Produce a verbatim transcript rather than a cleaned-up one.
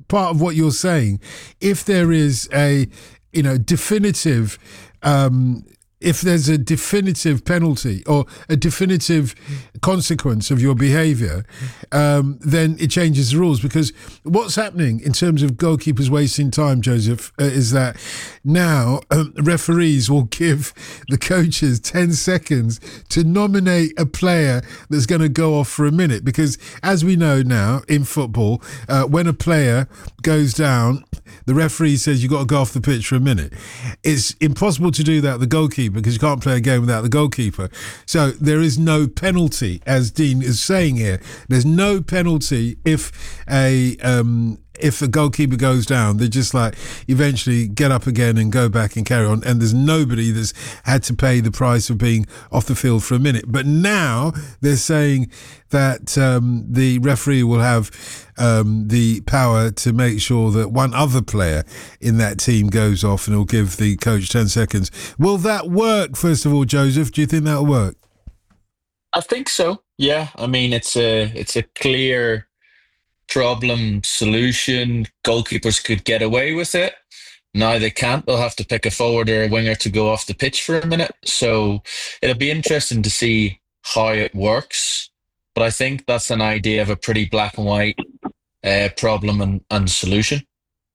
part of what you're saying, if there is a, you know, definitive, um, if there's a definitive penalty or a definitive consequence of your behaviour, um, then it changes the rules. Because what's happening in terms of goalkeepers wasting time, Joseph, uh, is that now um, referees will give the coaches ten seconds to nominate a player that's going to go off for a minute. Because as we know now in football, uh, when a player goes down, the referee says you've got to go off the pitch for a minute. It's impossible to do that with the goalkeeper, because you can't play a game without the goalkeeper. So there is no penalty, as Dean is saying here. There's no penalty if a um, if a goalkeeper goes down. They just like eventually get up again and go back and carry on. And there's nobody that's had to pay the price of being off the field for a minute. But now they're saying that um, the referee will have um, the power to make sure that one other player in that team goes off, and he'll give the coach ten seconds. Will that work, first of all, Joseph? Do you think that'll work? I think so. Yeah. I mean, it's a it's a clear problem solution. Goalkeepers could get away with it. Now they can't. They'll have to pick a forward or a winger to go off the pitch for a minute. So it'll be interesting to see how it works. But I think that's an idea of a pretty black and white uh, problem and, and solution.